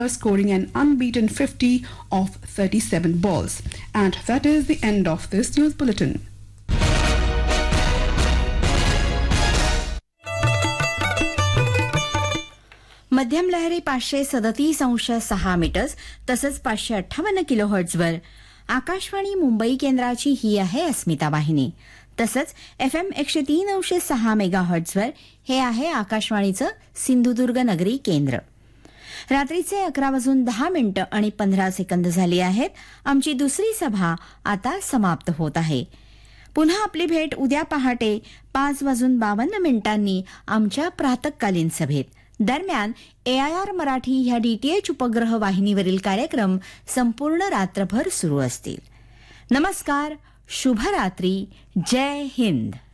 scoring an unbeaten 50 of 37 balls. And that is the end of this news bulletin. मध्यम लहरी 537.6 metres तसंच 558 किलोहर्ट्झवर आकाशवाणी मुंबई केंद्राची ही आहे अस्मिता वाहिनी. तसंच FM 103.6 मेगाहर्ट्झवर हे आहे आकाशवाणीचं सिंधुदुर्ग नगरी केंद्र. रात्रीचे 11:10 झाली आहेत. आमची दुसरी सभा आता समाप्त होत आहे. पुन्हा आपली भेट उद्या पहाटे 5:52 आमच्या प्रातःकालीन सभेत. दरम्यान AIR मराठी ह्या DTH उपग्रह वाहिनीवरील कार्यक्रम संपूर्ण रात्रभर सुरू असतील. नमस्कार, शुभरात्री, जय हिंद.